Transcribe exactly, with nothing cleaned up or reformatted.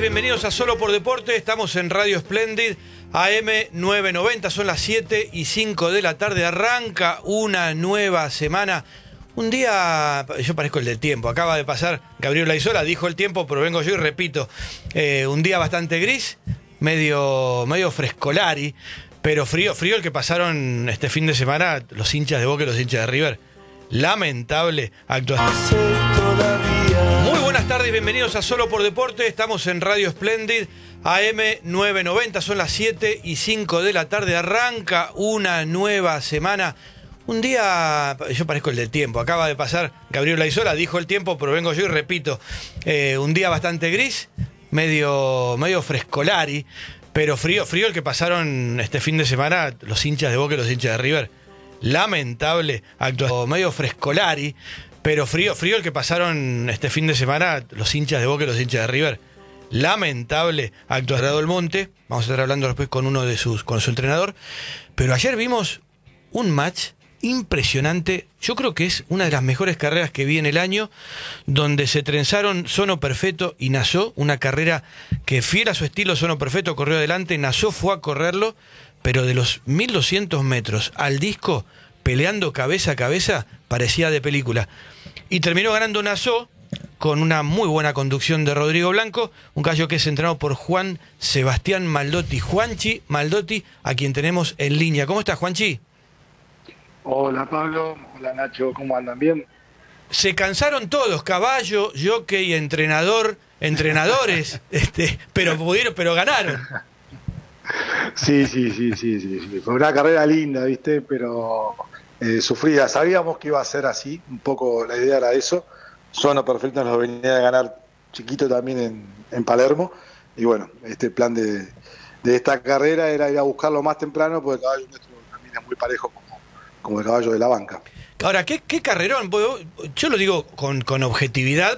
bienvenidos a Solo por Deporte. Estamos en Radio Splendid, A M novecientos noventa, son las siete y cinco de la tarde. Arranca una nueva semana. Un día, yo parezco el del tiempo, acaba de pasar Gabriel Laizola, dijo el tiempo, pero vengo yo y repito. Eh, un día bastante gris, medio, medio frescolari, pero frío, frío el que pasaron este fin de semana los hinchas de Boca y los hinchas de River. Lamentable actuación. Muy buenas tardes, bienvenidos a Solo por Deporte. Estamos en Radio Splendid, A M novecientos noventa, son las siete y cinco de la tarde. Arranca una nueva semana. Un día, yo parezco el del tiempo, acaba de pasar Gabriel Laizola, dijo el tiempo, pero vengo yo y repito. Eh, un día bastante gris, medio, medio frescolari, pero frío, frío el que pasaron este fin de semana los hinchas de Boca y los hinchas de River. Lamentable actuación, medio frescolari, pero frío, frío el que pasaron este fin de semana los hinchas de Boca y los hinchas de River. Lamentable actuación del Monte. Vamos a estar hablando después con uno de sus, con su entrenador. Pero ayer vimos un match impresionante. Yo creo que es una de las mejores carreras que vi en el año, donde se trenzaron Sono Perfetto y Nassau, una carrera que, fiel a su estilo, Sono Perfetto corrió adelante, Nassau fue a correrlo, pero de los mil doscientos metros al disco, peleando cabeza a cabeza, parecía de película. Y terminó ganando Nassau con una muy buena conducción de Rodrigo Blanco, un caballo que es entrenado por Juan Sebastián Maldotti. Juanchi Maldotti, a quien tenemos en línea. ¿Cómo estás, Juanchi? Hola, Pablo. Hola, Nacho. ¿Cómo andan? ¿Bien? Se cansaron todos, caballo, jockey, entrenador, entrenadores, este, pero pudieron, pero ganaron. Sí, sí, sí, sí, sí, sí. Fue una carrera linda, ¿viste? Pero eh, sufrida. Sabíamos que iba a ser así, un poco la idea era eso. Sono Perfetto nos venía de ganar chiquito también en, en Palermo. Y bueno, este plan de, de esta carrera era ir a buscarlo más temprano, porque el caballo nuestro también es muy parejo como, como el caballo de la banca. Ahora, ¿qué, qué carrerón? Yo lo digo con, con objetividad,